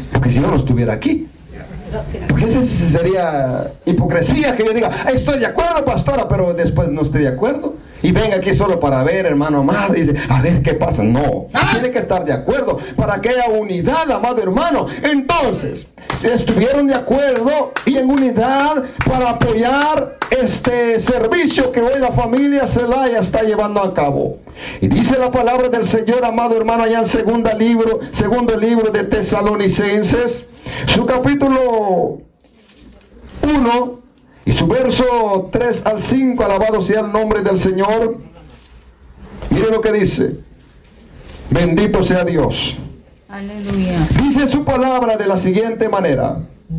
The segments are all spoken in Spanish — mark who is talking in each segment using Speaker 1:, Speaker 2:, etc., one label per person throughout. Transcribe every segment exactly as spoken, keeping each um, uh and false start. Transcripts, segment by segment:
Speaker 1: Porque si no, no estuviera aquí. Porque esa sería hipocresía, que yo diga, estoy de acuerdo, pastora, pero después no estoy de acuerdo. Y venga aquí solo para ver, hermano amado, y dice, a ver qué pasa. No, tiene que estar de acuerdo para que haya unidad, amado hermano. Entonces, estuvieron de acuerdo y en unidad para apoyar este servicio que hoy la familia Celaya está llevando a cabo. Y dice la palabra del Señor, amado hermano, allá en segundo libro, segundo libro de Tesalonicenses, su capítulo uno y su verso tres al cinco, alabado sea el nombre del Señor. Mire lo que dice. Bendito sea Dios.
Speaker 2: Aleluya.
Speaker 1: Dice su palabra de la siguiente manera.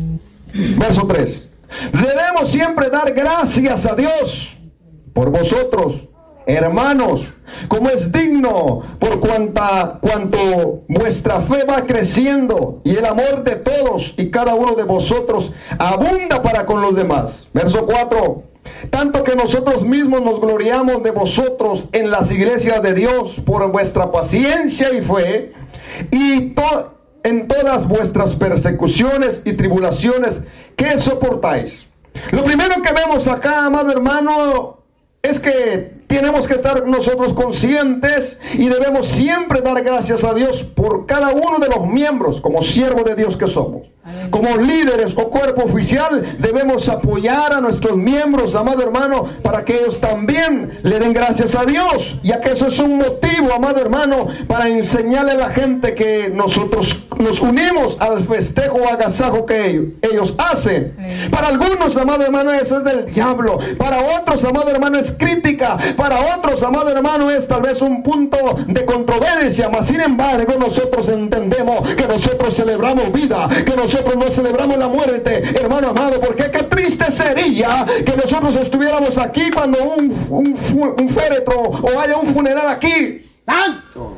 Speaker 1: Verso tres. Debemos siempre dar gracias a Dios por vosotros, hermanos, como es digno, por cuanta, cuanto vuestra fe va creciendo y el amor de todos y cada uno de vosotros abunda para con los demás. Verso cuatro. Tanto que nosotros mismos nos gloriamos de vosotros en las iglesias de Dios por vuestra paciencia y fe y to- en todas vuestras persecuciones y tribulaciones que soportáis. Lo primero que vemos acá, amado hermano, es que tenemos que estar nosotros conscientes y debemos siempre dar gracias a Dios por cada uno de los miembros, como siervos de Dios que somos. Como líderes o cuerpo oficial debemos apoyar a nuestros miembros, amado hermano, para que ellos también le den gracias a Dios, ya que eso es un motivo, amado hermano, para enseñarle a la gente que nosotros nos unimos al festejo o agasajo que ellos, ellos hacen. Para algunos, amado hermano, eso es del diablo. Para otros, amado hermano, es crítica. Para otros, amado hermano, es tal vez un punto de controversia. Mas sin embargo, nosotros entendemos que nosotros celebramos vida, que nosotros no celebramos la muerte, hermano amado, porque qué triste sería que nosotros estuviéramos aquí cuando un, un, un féretro o haya un funeral aquí. ¡Santo!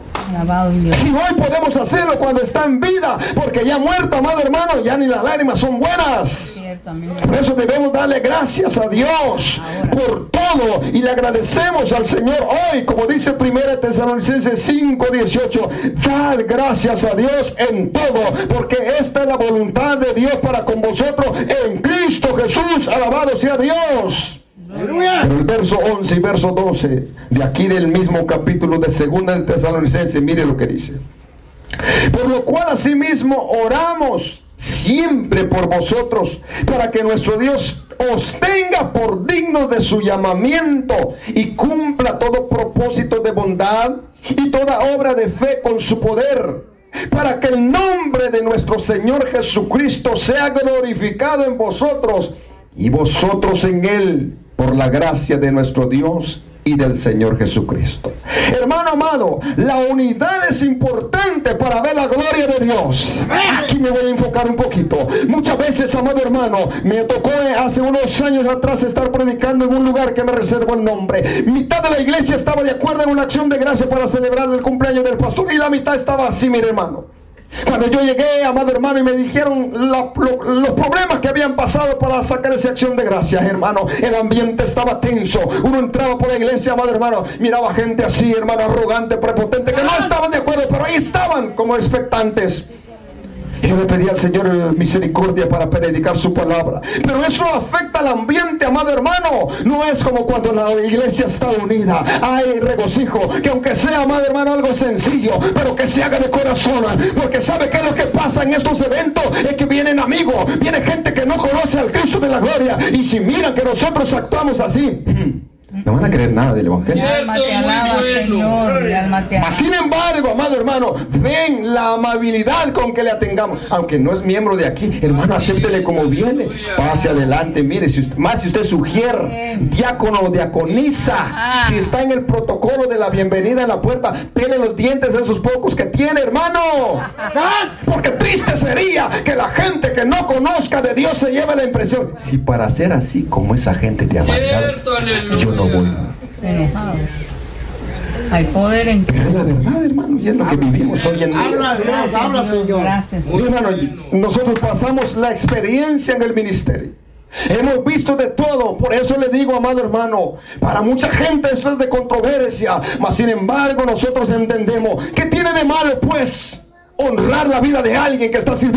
Speaker 1: Si hoy podemos hacerlo cuando está en vida, porque ya muerto, amado hermano, ya ni las lágrimas son buenas. Por eso debemos darle gracias a Dios por todo y le agradecemos al Señor hoy, como dice primera Tesalonicenses cinco dieciocho, dad gracias a Dios en todo, porque esta es la voluntad de Dios para con vosotros en Cristo Jesús. Alabado sea Dios. Pero el verso once y verso doce de aquí del mismo capítulo de segunda de Tesalonicenses, mire lo que dice. Por lo cual asimismo oramos siempre por vosotros, para que nuestro Dios os tenga por dignos de su llamamiento y cumpla todo propósito de bondad y toda obra de fe con su poder, para que el nombre de nuestro Señor Jesucristo sea glorificado en vosotros y vosotros en Él, por la gracia de nuestro Dios y del Señor Jesucristo. Hermano amado, la unidad es importante para ver la gloria de Dios. Aquí me voy a enfocar un poquito. Muchas veces, amado hermano, me tocó hace unos años atrás estar predicando en un lugar que me reservo el nombre. Mitad de la iglesia estaba de acuerdo en una acción de gracia para celebrar el cumpleaños del pastor y la mitad estaba así, mire hermano. Cuando yo llegué, amado hermano, y me dijeron la, lo, los problemas que habían pasado para sacar esa acción de gracias, hermano, el ambiente estaba tenso. Uno entraba por la iglesia, amado hermano, miraba gente así, hermano, arrogante, prepotente, que no estaban de acuerdo, pero ahí estaban como expectantes. Yo le pedí al Señor misericordia para predicar su palabra. Pero eso afecta al ambiente, amado hermano. No es como cuando la iglesia está unida. Hay regocijo. Que aunque sea, amado hermano, algo sencillo, pero que se haga de corazón. Porque ¿sabe qué es lo que pasa en estos eventos? Es que vienen amigos, viene gente que no conoce al Cristo de la gloria. Y si miran que nosotros actuamos así, no van a creer nada del evangelio. Mas sin embargo, amado hermano, ven la amabilidad con que le atengamos. Aunque no es miembro de aquí, hermano, acéptele como viene. Pase adelante, mire, si usted, más si usted sugiere, diácono o diaconisa, si está en el protocolo de la bienvenida en la puerta, pele los dientes de esos pocos que tiene, hermano. Porque triste sería que la gente que no conozca de Dios se lleve la impresión. Si para ser así como esa gente te amargada, yo no voy.
Speaker 2: Enojados. Hay poder en
Speaker 1: Pero es la verdad, hermano, y es lo que vivimos hoy en día.
Speaker 3: Habla Dios, habla Señor.
Speaker 2: Gracias.
Speaker 1: Sí, hermano, nosotros pasamos la experiencia en el ministerio. Hemos visto de todo. Por eso le digo, amado hermano, para mucha gente esto es de controversia, mas sin embargo nosotros entendemos que tiene de malo, pues, honrar la vida de alguien que está sirviendo